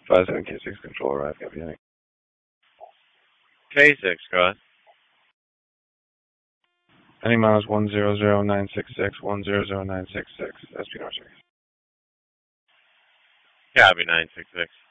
57K6 control, arrive, copy. K6, go ahead. Any miles 100966, 100966, SP North. Copy 966.